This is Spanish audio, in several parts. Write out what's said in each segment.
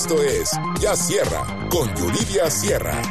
Esto es Ya Sierra con Yuridia Sierra.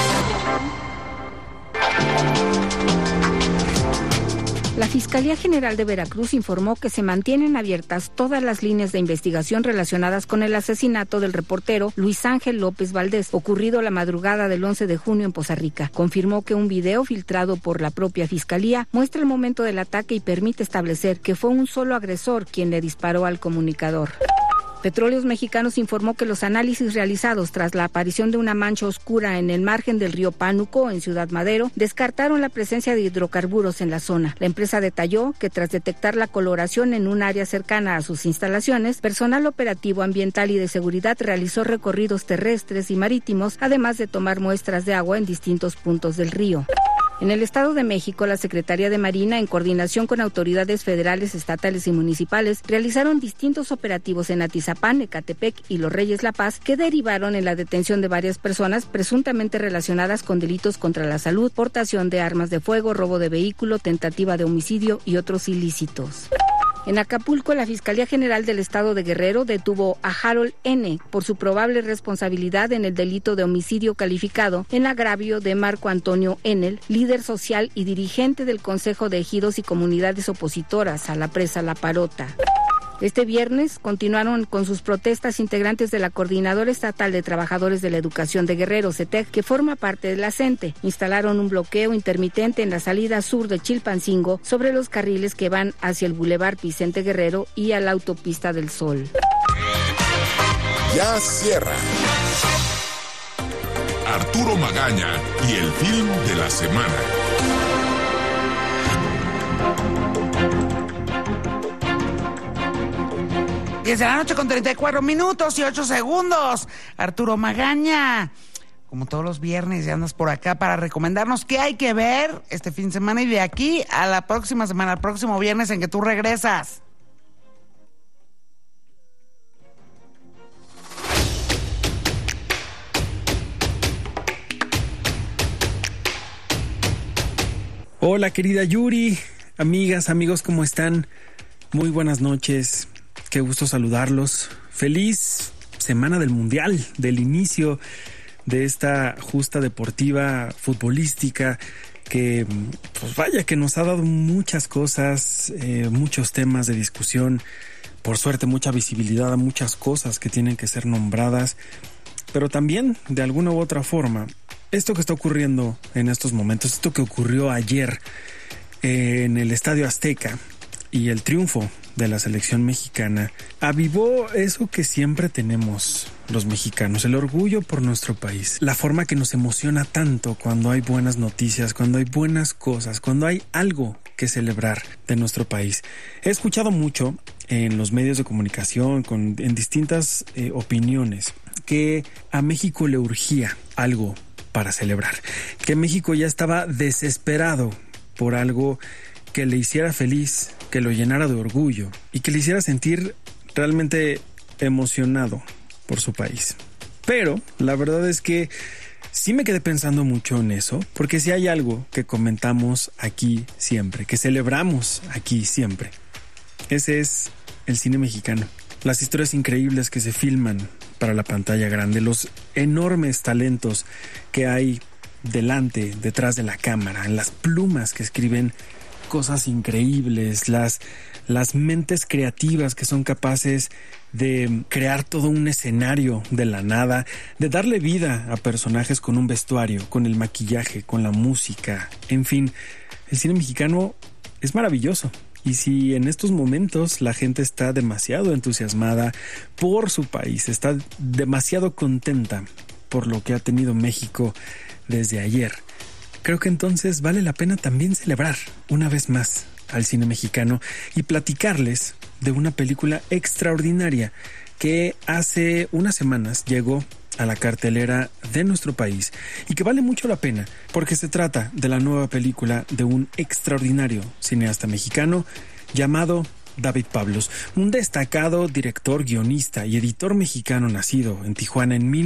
La Fiscalía General de Veracruz informó que se mantienen abiertas todas las líneas de investigación relacionadas con el asesinato del reportero Luis Ángel López Valdés, ocurrido la madrugada del 11 de junio en Poza Rica. Confirmó que un video filtrado por la propia Fiscalía muestra el momento del ataque y permite establecer que fue un solo agresor quien le disparó al comunicador. Petróleos Mexicanos informó que los análisis realizados tras la aparición de una mancha oscura en el margen del río Pánuco, en Ciudad Madero, descartaron la presencia de hidrocarburos en la zona. La empresa detalló que tras detectar la coloración en un área cercana a sus instalaciones, personal operativo ambiental y de seguridad realizó recorridos terrestres y marítimos, además de tomar muestras de agua en distintos puntos del río. En el Estado de México, la Secretaría de Marina, en coordinación con autoridades federales, estatales y municipales, realizaron distintos operativos en Atizapán, Ecatepec y Los Reyes La Paz, que derivaron en la detención de varias personas presuntamente relacionadas con delitos contra la salud, portación de armas de fuego, robo de vehículo, tentativa de homicidio y otros ilícitos. En Acapulco, la Fiscalía General del Estado de Guerrero detuvo a Harold N. por su probable responsabilidad en el delito de homicidio calificado en agravio de Marco Antonio Enel, líder social y dirigente del Consejo de Ejidos y Comunidades Opositoras a la presa La Parota. Este viernes continuaron con sus protestas integrantes de la Coordinadora Estatal de Trabajadores de la Educación de Guerrero, CETEG, que forma parte de la CENTE. Instalaron un bloqueo intermitente en la salida sur de Chilpancingo sobre los carriles que van hacia el Boulevard Vicente Guerrero y a la Autopista del Sol. Ya Sierra. Arturo Magaña y el film de la semana. 10 de la noche con 34 minutos y 8 segundos. Arturo Magaña, como todos los viernes, ya andas por acá para recomendarnos qué hay que ver este fin de semana y de aquí a la próxima semana, al próximo viernes en que tú regresas. Hola, querida Yuri, amigas, amigos, ¿cómo están? Muy buenas noches. Qué gusto saludarlos. Feliz semana del Mundial, del inicio de esta justa deportiva futbolística que, pues vaya, que nos ha dado muchas cosas, muchos temas de discusión. Por suerte, mucha visibilidad a muchas cosas que tienen que ser nombradas. Pero también, de alguna u otra forma, esto que está ocurriendo en estos momentos, esto que ocurrió ayer en el Estadio Azteca y el triunfo de la selección mexicana, avivó eso que siempre tenemos los mexicanos, el orgullo por nuestro país, la forma que nos emociona tanto cuando hay buenas noticias, cuando hay buenas cosas, cuando hay algo que celebrar de nuestro país. He escuchado mucho en los medios de comunicación, en distintas opiniones, que a México le urgía algo para celebrar, que México ya estaba desesperado por algo que le hiciera feliz, que lo llenara de orgullo y que le hiciera sentir realmente emocionado por su país. Pero la verdad es que sí me quedé pensando mucho en eso, porque si hay algo que comentamos aquí siempre, que celebramos aquí siempre, ese es el cine mexicano. Las historias increíbles que se filman para la pantalla grande, los enormes talentos que hay delante, detrás de la cámara, las plumas que escriben cosas increíbles, las mentes creativas que son capaces de crear todo un escenario de la nada, de darle vida a personajes con un vestuario, con el maquillaje, con la música, en fin, el cine mexicano es maravilloso. Y si en estos momentos la gente está demasiado entusiasmada por su país, está demasiado contenta por lo que ha tenido México desde ayer, creo que entonces vale la pena también celebrar una vez más al cine mexicano y platicarles de una película extraordinaria que hace unas semanas llegó a la cartelera de nuestro país y que vale mucho la pena porque se trata de la nueva película de un extraordinario cineasta mexicano llamado David Pablos, un destacado director, guionista y editor mexicano nacido en Tijuana en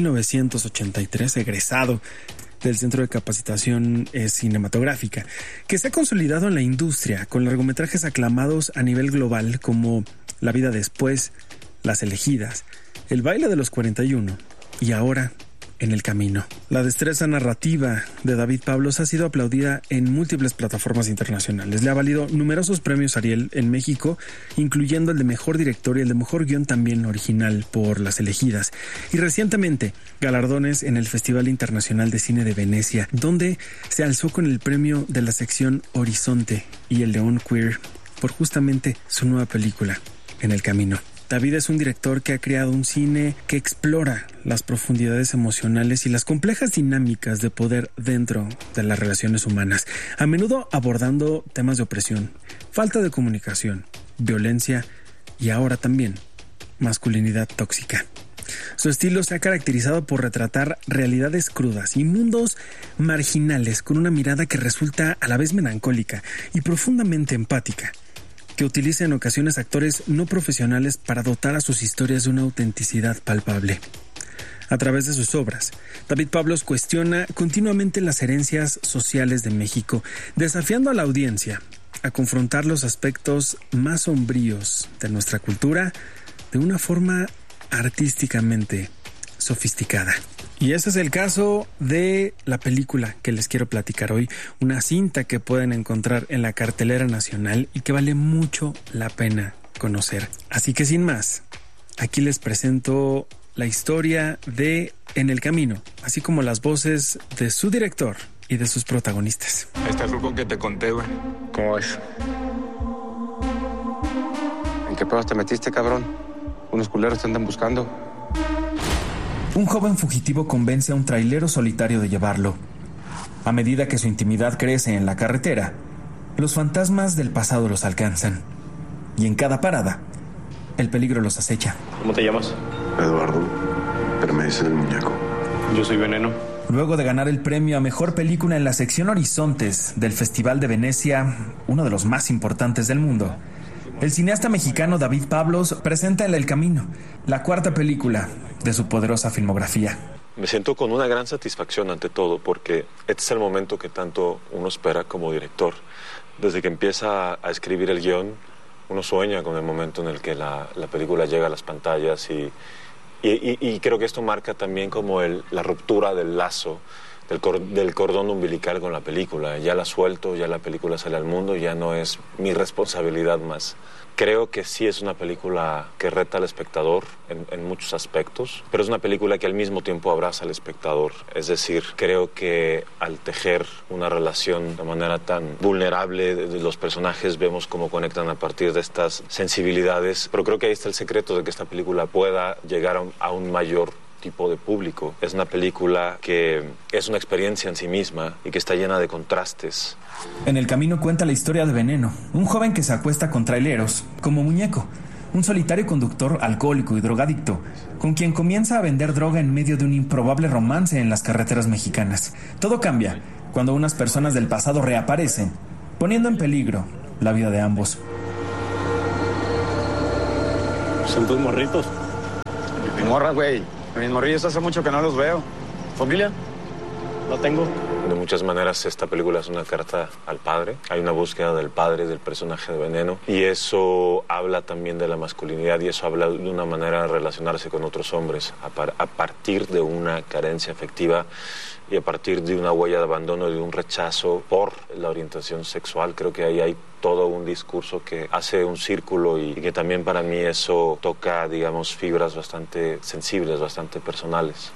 1983, egresado del Centro de Capacitación Cinematográfica, que se ha consolidado en la industria con largometrajes aclamados a nivel global como La vida después, Las elegidas, El baile de los 41 y ahora En el camino. La destreza narrativa de David Pablos ha sido aplaudida en múltiples plataformas internacionales. Le ha valido numerosos premios Ariel en México, incluyendo el de Mejor Director y el de Mejor Guión también original por Las elegidas. Y recientemente, galardones en el Festival Internacional de Cine de Venecia, donde se alzó con el premio de la sección Horizonte y el León Queer por justamente su nueva película, En el camino. David es un director que ha creado un cine que explora las profundidades emocionales y las complejas dinámicas de poder dentro de las relaciones humanas, a menudo abordando temas de opresión, falta de comunicación, violencia y ahora también masculinidad tóxica. Su estilo se ha caracterizado por retratar realidades crudas y mundos marginales con una mirada que resulta a la vez melancólica y profundamente empática, que utiliza en ocasiones actores no profesionales para dotar a sus historias de una autenticidad palpable. A través de sus obras, David Pablos cuestiona continuamente las herencias sociales de México, desafiando a la audiencia a confrontar los aspectos más sombríos de nuestra cultura de una forma artísticamente sofisticada. Y ese es el caso de la película que les quiero platicar hoy, una cinta que pueden encontrar en la cartelera nacional y que vale mucho la pena conocer. Así que sin más, aquí les presento la historia de En el camino, así como las voces de su director y de sus protagonistas. Ahí está el truco que te conté, güey. ¿Cómo es? ¿En qué pedos te metiste, cabrón? Unos culeros te andan buscando. Un joven fugitivo convence a un trailero solitario de llevarlo. A medida que su intimidad crece en la carretera, los fantasmas del pasado los alcanzan. Y en cada parada, el peligro los acecha. ¿Cómo te llamas? Eduardo, pero me dicen el muñeco. Yo soy Veneno. Luego de ganar el premio a Mejor Película en la sección Horizontes del Festival de Venecia, uno de los más importantes del mundo, el cineasta mexicano David Pablos presenta En el camino, la cuarta película de su poderosa filmografía. Me siento con una gran satisfacción ante todo porque este es el momento que tanto uno espera como director. Desde que empieza a escribir el guión, uno sueña con el momento en el que la película llega a las pantallas y creo que esto marca también como la ruptura del lazo, del cordón umbilical con la película. Ya la suelto, ya la película sale al mundo, ya no es mi responsabilidad más. Creo que sí es una película que reta al espectador en muchos aspectos, pero es una película que al mismo tiempo abraza al espectador. Es decir, creo que al tejer una relación de manera tan vulnerable, los personajes vemos cómo conectan a partir de estas sensibilidades, pero creo que ahí está el secreto de que esta película pueda llegar a un mayor tipo de público. Es una película que es una experiencia en sí misma y que está llena de contrastes. En el camino cuenta la historia de Veneno, un joven que se acuesta con traileros como muñeco, un solitario conductor alcohólico y drogadicto, con quien comienza a vender droga en medio de un improbable romance en las carreteras mexicanas. Todo cambia cuando unas personas del pasado reaparecen, poniendo en peligro la vida de ambos. ¿Son tus morritos? Mi morra, güey. Mis morrillos hace mucho que no los veo. ¿Familia? No tengo. De muchas maneras esta película es una carta al padre. Hay una búsqueda del padre, del personaje de Veneno, y eso habla también de la masculinidad y eso habla de una manera de relacionarse con otros hombres a partir de una carencia afectiva y a partir de una huella de abandono, de un rechazo por la orientación sexual. Creo que ahí hay todo un discurso que hace un círculo y que también para mí eso toca, digamos, fibras bastante sensibles, bastante personales.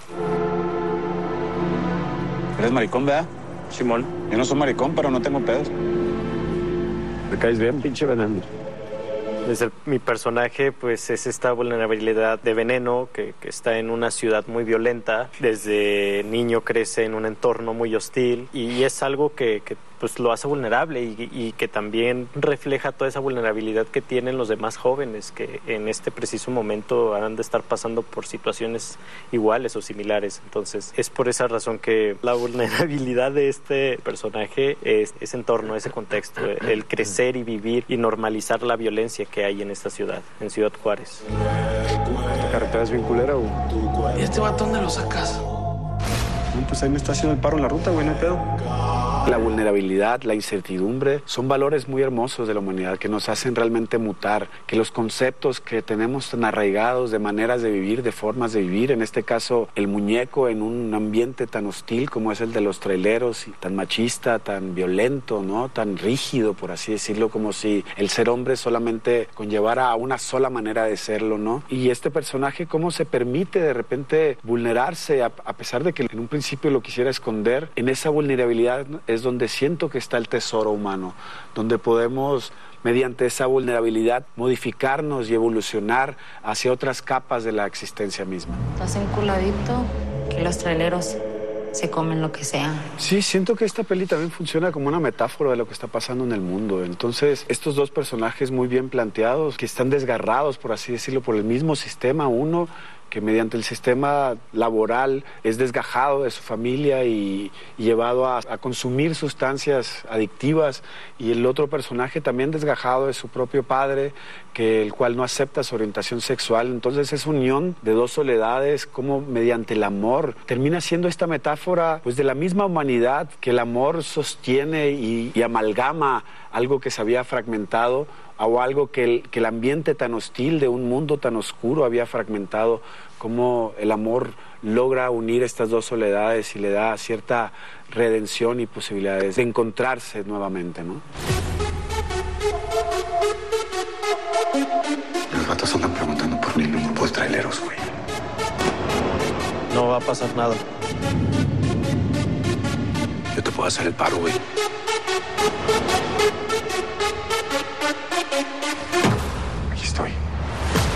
¿Eres maricón, verdad? Simón. Yo no soy maricón, pero no tengo pedos. ¿Me caes bien, pinche Veneno? Mi personaje pues es esta vulnerabilidad de Veneno que está en una ciudad muy violenta. Desde niño crece en un entorno muy hostil y es algo que pues lo hace vulnerable y que también refleja toda esa vulnerabilidad que tienen los demás jóvenes que en este preciso momento han de estar pasando por situaciones iguales o similares. Entonces es por esa razón que la vulnerabilidad de este personaje es ese entorno, ese contexto, el crecer y vivir y normalizar la violencia que hay en esta ciudad, en Ciudad Juárez. ¿La carretera es bien culera, güey? ¿Y este vato dónde lo sacas? Pues ahí me está haciendo el paro en la ruta, güey, no hay pedo. La vulnerabilidad, la incertidumbre, son valores muy hermosos de la humanidad que nos hacen realmente mutar, que los conceptos que tenemos tan arraigados de maneras de vivir, de formas de vivir, en este caso el muñeco en un ambiente tan hostil como es el de los traileros, tan machista, tan violento, ¿no? Tan rígido, por así decirlo, como si el ser hombre solamente conllevara a una sola manera de serlo, ¿no? Y este personaje, cómo se permite de repente vulnerarse, a pesar de que en un principio lo quisiera esconder, en esa vulnerabilidad es donde siento que está el tesoro humano, donde podemos, mediante esa vulnerabilidad, modificarnos y evolucionar hacia otras capas de la existencia misma. Estás enculadito, que los traileros se comen lo que sea. Sí, siento que esta peli también funciona como una metáfora de lo que está pasando en el mundo. Entonces, estos dos personajes muy bien planteados, que están desgarrados, por así decirlo, por el mismo sistema, uno que mediante el sistema laboral es desgajado de su familia y llevado a consumir sustancias adictivas, y el otro personaje también desgajado de su propio padre, el cual no acepta su orientación sexual. Entonces esa unión de dos soledades, como mediante el amor termina siendo esta metáfora pues de la misma humanidad, que el amor sostiene y amalgama algo que se había fragmentado, o algo que el ambiente tan hostil de un mundo tan oscuro había fragmentado, como el amor logra unir estas dos soledades y le da cierta redención y posibilidades de encontrarse nuevamente, ¿no? Los vatos andan preguntando por mí en un grupo de traileros, güey. No va a pasar nada. Yo te puedo hacer el paro, güey.